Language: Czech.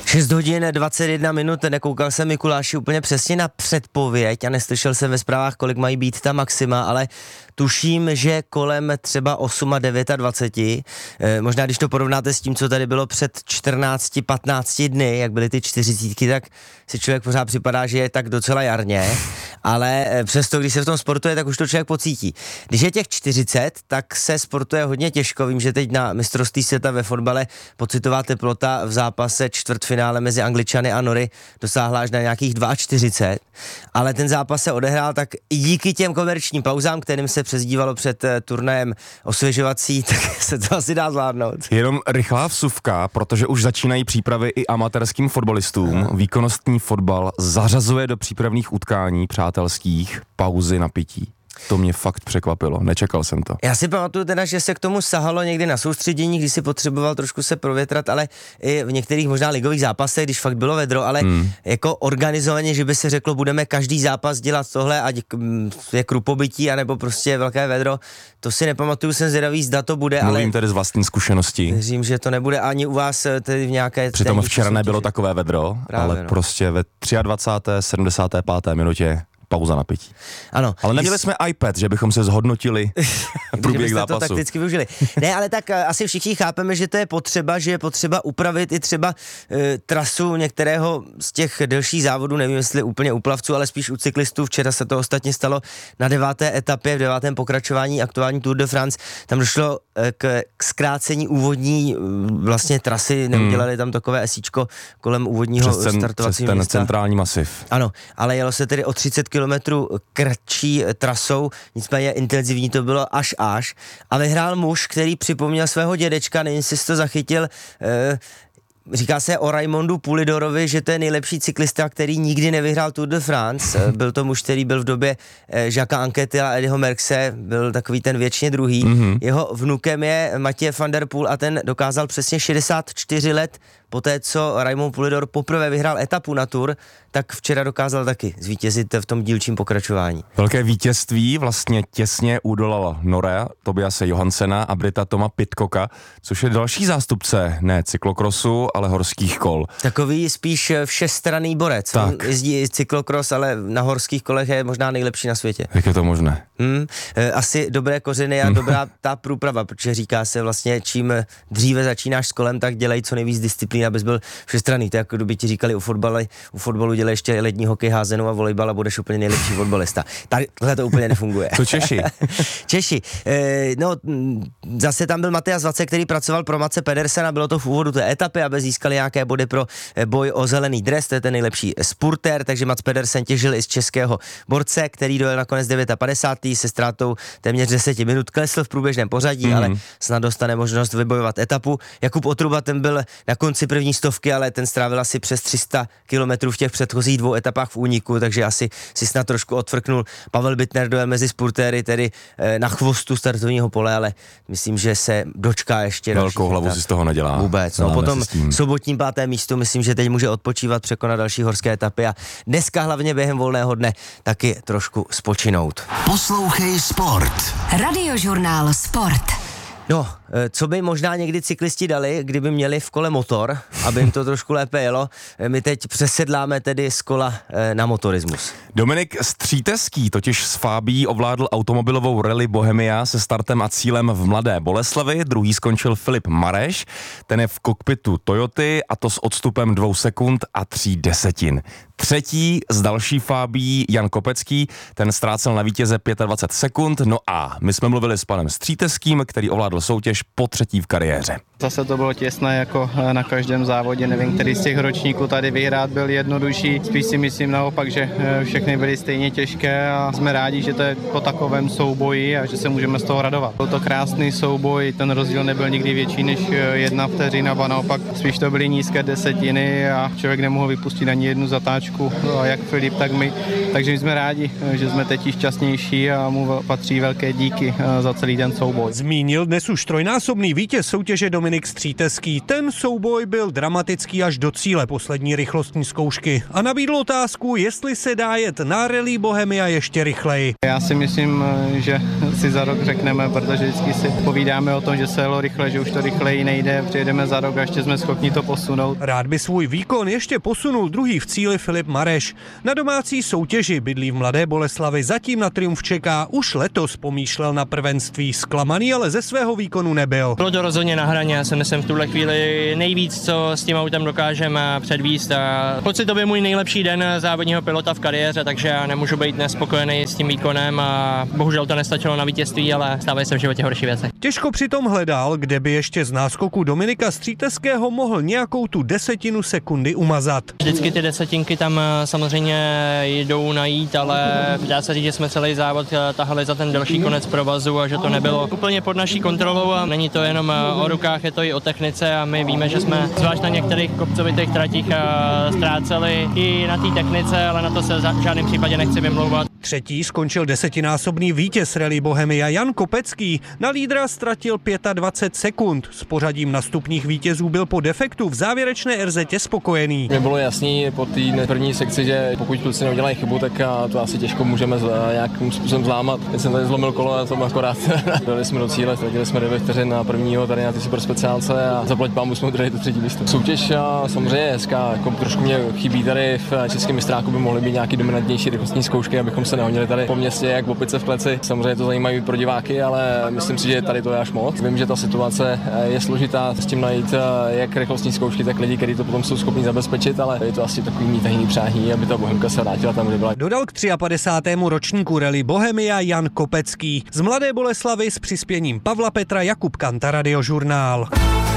6 hodin 21 minut, nekoukal jsem, Mikuláši, úplně přesně na předpověď a neslyšel jsem ve zprávách, kolik mají být ta maxima, ale tuším, že kolem třeba 8 a 29. Možná když to porovnáte s tím, co tady bylo před 14-15 dny, jak byly ty 40, tak si člověk pořád připadá, že je tak docela jarně, ale přesto, když se v tom sportuje, tak už to člověk pocítí. Když je těch 40, tak se sportuje hodně těžko. Vím, že teď na mistrovství světa ve fotbale pocitová teplota v zápase čtvrtfinále mezi Angličany a Nory dosáhla až na nějakých 42, ale ten zápas se odehrál tak i díky těm komerčním pauzám, kterým se přezdívalo před turnajem osvěžovací, tak se to asi dá zvládnout. Jenom rychlá vsuvka, protože už začínají přípravy i amatérským fotbalistům. Výkonnostní fotbal zařazuje do přípravných utkání přátelských pauzy na pití. To mě fakt překvapilo, nečekal jsem to. Já si pamatuju teda, že se k tomu sahalo někdy na soustředění, když si potřeboval trošku se provětrat, ale i v některých možná ligových zápasech, když fakt bylo vedro, ale jako organizovaně, že by se řeklo, budeme každý zápas dělat tohle, ať je krupobytí, anebo prostě velké vedro, to si nepamatuju, jsem zvědavý, zda to bude, Mluvím ale tedy z vlastní zkušenosti. Věřím, že to nebude ani u vás tedy v nějaké... Přitom včera nebylo takové vedro, právě, ale prostě ve 23. 75. minutě pauza na pití. Ano. Ale neměli jsme iPad, že bychom se zhodnotili průběh zápasu. To takticky využili. Ne, ale tak asi všichni chápeme, že to je potřeba, že je potřeba upravit i třeba trasu některého z těch delších závodů, nevím jestli úplně u plavců, ale spíš u cyklistů. Včera se to ostatně stalo na 9. etapě, v 9. pokračování aktuální Tour de France. Tam došlo k zkrácení úvodní vlastně trasy, neudělali tam takové esíčko kolem úvodního startovacího místa. Ten centrální masiv. Ano, ale jelo se tedy o 30 kilometrů kratší trasou, nicméně intenzivní to bylo až a vyhrál muž, který připomněl svého dědečka, nevím, jestli jsi to zachytil, říká se o Raimondu Poulidorovi, že to je nejlepší cyklista, který nikdy nevyhrál Tour de France. Byl to muž, který byl v době Jacquesa Anquetyho a Eddieho Merckxe, byl takový ten věčně druhý. Jeho vnukem je Mathieu van der Poel a ten dokázal přesně 64 let poté, co Raimond Poulidor poprvé vyhrál etapu na Tour, tak včera dokázal taky zvítězit v tom dílčím pokračování. Velké vítězství vlastně těsně udolala Nora Tobiase Johanssena a Brita Toma Pidcocka, což je další zástupce ne cyklokrosu, ale horských kol. Takový spíš všestranný borec. Tak. On jezdí cyklokros, ale na horských kolech je možná nejlepší na světě. Jak je to možné? Asi dobré kořeny a dobrá ta průprava, protože říká se vlastně, čím dříve začínáš s kolem, tak dělej co nejvíc disciplín, abys byl všestranný. To je jako kdyby ti říkali u fotbalu dělej ještě lední hokej, házenou a volejbal a budeš úplně nejlepší fotbalista. Takhle to úplně nefunguje. To Češi. Češi. No, zase tam byl Matthias Vacek, který pracoval pro Matse Pedersena, bylo to v úvodu té etapy, aby získali nějaké body pro boj o zelený dres, to je ten nejlepší spurter, takže Mats Pedersen těžil i z českého borce, který dojel nakonec 59. se ztrátou téměř 10 minut, klesl v průběžném pořadí, ale snad dostane možnost vybojovat etapu. Jakub Otruba, ten byl na konci první stovky, ale ten strávil asi přes 300 kilometrů v těch předchozích 2 etapách v úniku, takže asi si snad trošku odfrknul. Pavel Bittner dojel mezi spurtéry, tedy na chvostu startovního pole, ale myslím, že se dočká ještě velkou hlavu etap. Si z toho nedělá. Vůbec. No potom sobotním 5. místu, myslím, že teď může odpočívat, překonat další horské etapy a dneska hlavně během volného dne taky trošku spočinout. Poslouchej Sport. Radiožurnál Sport. No, co by možná někdy cyklisti dali, kdyby měli v kole motor, aby jim to trošku lépe jelo. My teď přesedláme tedy z kola na motorismus. Dominik Stříteský totiž s Fábí ovládl automobilovou rally Bohemia se startem a cílem v Mladé Boleslavi, druhý skončil Filip Mareš, ten je v kokpitu Toyoty a to s odstupem 2 sekund a 3 desetin. Třetí z další Fábí Jan Kopecký, ten ztrácel na vítěze 25 sekund, no a my jsme mluvili s panem Stříteským, který ovládl soutěž po 3. v kariéře. Zase to bylo těsné jako na každém závodě, nevím, který z těch ročníků tady vyhrát byl jednodušší, spíš si myslím naopak, že všechny byly stejně těžké a jsme rádi, že to je po takovém souboji a že se můžeme z toho radovat. Byl to krásný souboj, ten rozdíl nebyl nikdy větší než 1 vteřina, a naopak spíš to byly nízké desetiny a člověk nemohl vypustit ani jednu zatáčku. značku, jak Filip, tak my. Takže my jsme rádi, že jsme teď šťastnější a mu patří velké díky za celý ten souboj. Zmínil dnes už trojnásobný vítěz soutěže Dominik Stříteský. Ten souboj byl dramatický až do cíle poslední rychlostní zkoušky a nabídl otázku, jestli se dá jet na Rally Bohemia ještě rychleji. Já si myslím, že si za rok řekneme, protože vždycky si povídáme o tom, že se jelo rychle, že už to rychleji nejde, přijedeme za rok a ještě jsme schopni to posunout. Rád by svůj výkon ještě posunul druhý v cíli Filip Mareš. Na domácí soutěži bydlí v Mladé Boleslavi, zatím na triumf čeká, už letos pomýšlel na prvenství, zklamaný ale ze svého výkonu nebyl. Bylo to rozhodně na hraně, já si myslím v tuhle chvíli nejvíc, co s tím autem dokážeme předvíst a pocitově můj nejlepší den závodního pilota v kariéře, takže já nemůžu být nespokojený s tím výkonem a bohužel to nestačilo na vítězství, ale stávají se v životě horší věci. Těžko přitom hledal, kde by ještě z náskoku Dominika Stříteského mohl nějakou tu desetinu sekundy umazat. Vždycky ty desetinky tam samozřejmě jdou najít, ale dá se říct, že jsme celý závod tahali za ten delší konec provazu a že to nebylo úplně pod naší kontrolou a není to jenom o rukách, je to i o technice a my víme, že jsme zvlášť na některých kopcovitých tratích ztráceli i na té technice, ale na to se v žádném případě nechci vymlouvat. Třetí skončil desetinásobný vítěz Rally Bohemia Jan Kopecký. Na lídra ztratil 25 sekund. S pořadím nastupních vítězů byl po defektu v závěrečné RZtě spokojený. Mně bylo jasný po té první sekci, že pokud kluci neudělají chybu, tak to asi těžko můžeme nějakým způsobem zlámat. Teď jsem tady zlomil kolo a to akorát dali jsme do cíle, ztratili jsme 9 vteřin na prvního tady na ty super speciálce a zaplať pámu jsme udrželi do třetí místo. Soutěž samozřejmě je hezká, jako trošku mě chybí tady v českém mistráku by mohly být nějaký dominantnější rychlostní zkoušky, abychom se nehonili tady po městě jak opice v kleci. Samozřejmě to zajímavé pro diváky, ale myslím si, že tady to je až moc. Vím, že ta situace je složitá s tím najít jak rychlostní zkoušky, tak lidi, kteří to potom jsou schopni zabezpečit, ale je to asi takový mít tajný přání, aby ta Bohemka se vrátila tam, kde byla. Dodal k 53. ročníku Rally Bohemia Jan Kopecký. Z Mladé Boleslavy s přispěním Pavla Petra, Jakub Kanta, Radiožurnál.